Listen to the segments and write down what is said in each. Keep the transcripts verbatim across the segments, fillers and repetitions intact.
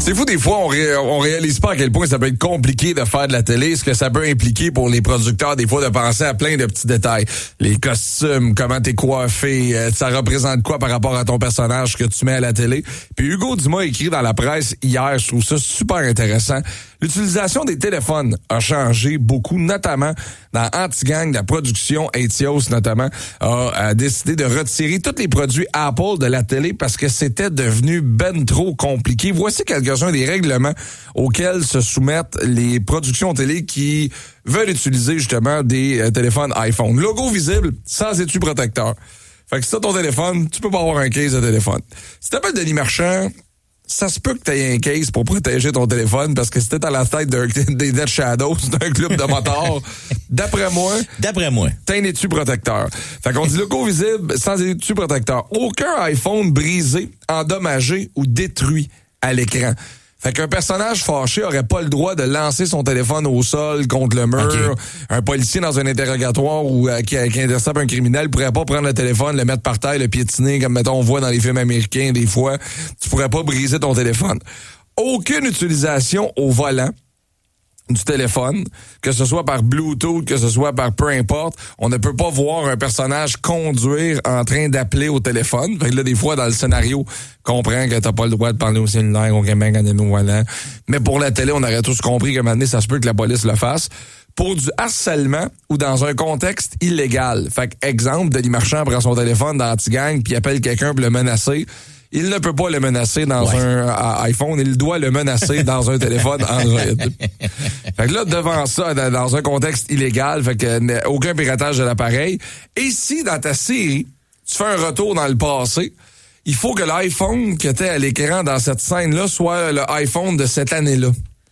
C'est fou, des fois, on, ré, on réalise pas à quel point ça peut être compliqué de faire de la télé, ce que ça peut impliquer pour les producteurs, des fois, de penser à plein de petits détails. Les costumes, comment t'es coiffé, euh, ça représente quoi par rapport à ton personnage que tu mets à la télé. Puis Hugo Dumas a écrit dans la presse hier, je trouve ça super intéressant. L'utilisation des téléphones a changé beaucoup, notamment dans Anti-Gang, la production Etios notamment a, a décidé de retirer tous les produits Apple de la télé parce que c'était devenu ben trop compliqué. Voici quelques-uns des règlements auxquels se soumettent les productions télé qui veulent utiliser justement des euh, téléphones iPhone. Logo visible, sans étui protecteur. Fait que si t'as ton téléphone, tu peux pas avoir un case de téléphone. Si t'appelles Denis Marchand, ça se peut que t'aies un case pour protéger ton téléphone parce que si t'es à la tête d'un, des Dead Shadows, d'un club de motards, d'après moi, d'après moi, t'as un étui protecteur. Fait qu'on dit logo visible sans étui protecteur. Aucun iPhone brisé, endommagé ou détruit à l'écran. Fait qu'un personnage fâché aurait pas le droit de lancer son téléphone au sol contre le mur. Okay. Un policier dans un interrogatoire ou euh, qui, qui intercepte un criminel pourrait pas prendre le téléphone, le mettre par terre, le piétiner, comme mettons on voit dans les films américains des fois. Tu pourrais pas briser ton téléphone. Aucune utilisation au volant du téléphone, que ce soit par Bluetooth, que ce soit par peu importe, on ne peut pas voir un personnage conduire en train d'appeler au téléphone. Fait que là, des fois, dans le scénario, comprends que t'as pas le droit de parler au cellulaire au gamin quand il est au volant. Mais pour la télé, on aurait tous compris que maintenant, ça se peut que la police le fasse. Pour du harcèlement ou dans un contexte illégal. Fait que, exemple, Denis Marchand prend son téléphone dans Anti-Gang puis appelle quelqu'un pour le menacer. Il ne peut pas le menacer dans ouais. un uh, iPhone, il doit le menacer dans un téléphone Android. Fait que là, devant ça, dans un contexte illégal, fait que aucun piratage de l'appareil. Et si, dans ta série, tu fais un retour dans le passé, il faut que l'iPhone que t'es à l'écran dans cette scène-là soit le iPhone de cette année-là.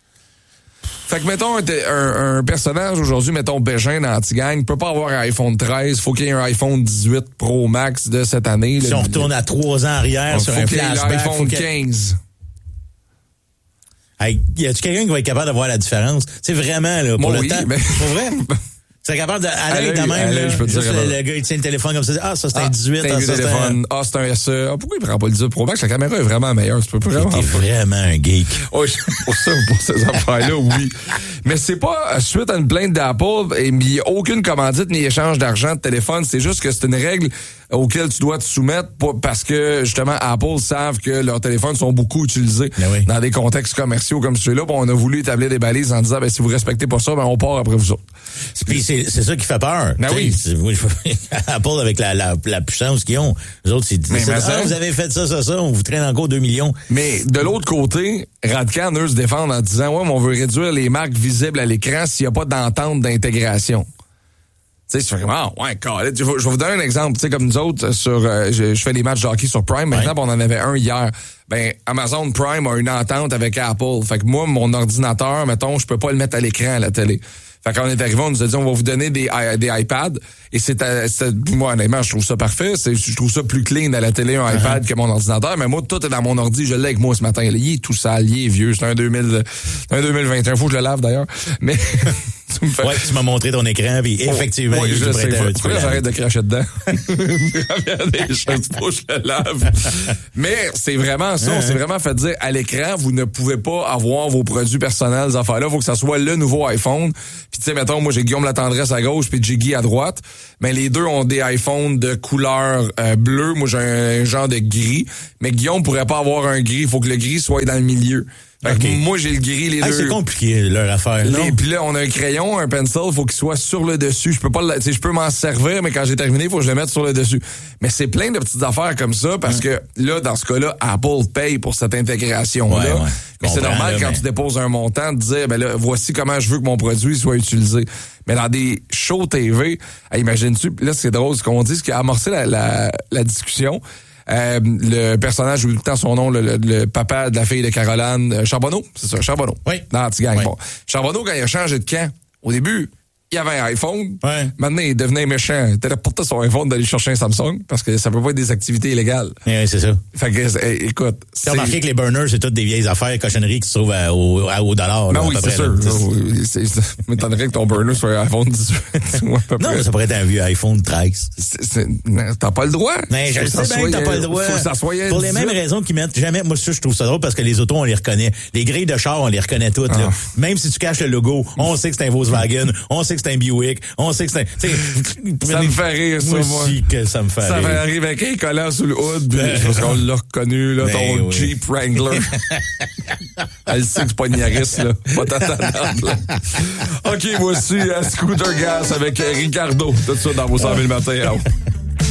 Fait que, mettons, un, un, un personnage aujourd'hui, mettons, Bégin dans Anti-Gang, il peut pas avoir un iPhone treize, faut qu'il y ait un iPhone dix-huit Pro Max de cette année. Si là, on retourne à trois ans arrière sur un flashback. L'iPhone quinze. Hey, y a-tu quelqu'un qui va être capable de voir la différence? C'est vraiment, là, pour Moi, le oui, temps. Mais... Pour vrai? C'est capable de, à l'œil de même, là, je peux te juste dire le, le gars, il tient le téléphone comme ça, ah, ça, c'est ah, un dix-huit, c'est ah, un ça, c'est téléphone, un... ah, c'est un S E. Ah, pourquoi il prend pas le dix-huit Pro Max? La caméra est vraiment meilleure, tu peux pas vraiment. T'es vraiment un geek. Oh, pour ça, pour ces affaires-là, oui. Mais c'est pas suite à une plainte d'Apple, et il n'y a aucune commandite ni échange d'argent de téléphone, c'est juste que c'est une règle auquel tu dois te soumettre parce que, justement, Apple savent que leurs téléphones sont beaucoup utilisés oui. dans des contextes commerciaux comme celui-là. Bon, on a voulu établir des balises en disant, ben, si vous respectez pas ça, ben, on part après vous autres. Puis c'est, c'est ça qui fait peur. Ben oui. Apple, avec la, la, la puissance qu'ils ont, les autres, c'est, c'est, c'est ah, vous avez fait ça, ça, ça, on vous traîne encore deux millions. Mais de l'autre côté, Radcan, eux, se défendent en disant, ouais, mais on veut réduire les marques visibles à l'écran s'il n'y a pas d'entente d'intégration. Tu sais, c'est vraiment, ouais, carré. Je vais vous donner un exemple. Tu sais, comme nous autres, sur, euh, je, je fais des matchs de hockey sur Prime. Maintenant, ouais. On en avait un hier. Ben, Amazon Prime a une entente avec Apple. Fait que moi, mon ordinateur, mettons, je peux pas le mettre à l'écran à la télé. Fait qu'on est arrivé, on nous a dit, on va vous donner des, des iPads. Et c'est, c'est, moi, honnêtement, je trouve ça parfait. C'est, je trouve ça plus clean à la télé, un uh-huh. iPad que mon ordinateur. Mais moi, tout est dans mon ordi. Je l'ai avec moi ce matin. Il est tout sale, il est vieux. C'est un deux mille, c'est un deux mille vingt et un. Faut que je le lave, d'ailleurs. Mais, tu me fais... Ouais, tu m'as montré ton écran, puis effectivement, oh, ouais, je sais. Faut, pourquoi j'arrête de cracher dedans? Des choses, faut que je le lave. Mais c'est vraiment ça. Uh-huh. On s'est vraiment fait dire, à l'écran, vous ne pouvez pas avoir vos produits personnels, ces affaires-là. Faut que ça soit le nouveau iPhone. Puis tu sais, mettons, moi, j'ai Guillaume Latendresse à gauche, puis Jiggy à droite. Mais les deux ont des iPhones de couleur euh, bleue. Moi, j'ai un, un genre de gris. Mais Guillaume pourrait pas avoir un gris. Il faut que le gris soit dans le milieu. Fait okay. que moi, j'ai le gris, les ah, deux. C'est compliqué, leur affaire, non? Puis là, on a un crayon, un pencil, faut qu'il soit sur le dessus. Je peux pas, tu sais, je peux m'en servir, mais quand j'ai terminé, faut que je le mette sur le dessus. Mais c'est plein de petites affaires comme ça, parce hum. que là, dans ce cas-là, Apple paye pour cette intégration-là. Ouais, ouais. Mais c'est normal, là, quand mais... tu déposes un montant, de dire, ben là, voici comment je veux que mon produit soit utilisé. Mais dans des shows T V, imagine-tu, là, c'est drôle, ce qu'on dit, ce qui a amorcé la, la, la discussion. Euh, le personnage, j'oublie tout le temps son nom, le, le, le papa de la fille de Caroline, euh, Charbonneau, c'est ça, Charbonneau. Oui. Dans Anti-Gang. Oui. Bon. Charbonneau, quand il a changé de camp, au début, il y avait un iPhone. Ouais. Maintenant, il devenait méchant. Il porté son iPhone d'aller chercher un Samsung parce que ça peut pas être des activités illégales. Oui, c'est ça. Fait que, eh, écoute. Tu as remarqué que les burners, c'est toutes des vieilles affaires, cochonneries qui se trouvent à, au, à, au dollar. Non, là, oui, à peu c'est près, sûr. là. Oui, c'est, ça m'étonnerait que ton burner soit un iPhone dix-huit. Ou à peu Non, près. mais ça pourrait être un vieux iPhone treize. C'est, c'est, t'as pas le droit. Mais je le sais bien que t'as pas le droit. Faut que ça soit Pour les mêmes raisons qu'ils mettent jamais. Moi, ça, je trouve ça drôle parce que les autos, on les reconnaît. Les grilles de char, on les reconnaît toutes, là. Ah. Même si tu caches le logo, on sait que c'est un Volkswagen, on sait que c'est un Buick, on sait que c'est un, t'sais, Ça me fait rire, ça, moi. moi. aussi que ça me fait ça rire. Ça arrive avec un collant sous le hood, puis parce qu'on l'a reconnu, là, Ben ton oui. Jeep Wrangler. Elle sait que c'est pas une Yaris, là. Pas t'attendre, là. OK, voici uh, Scooter Gas avec Ricardo. Tout ça dans vos cent mille matins.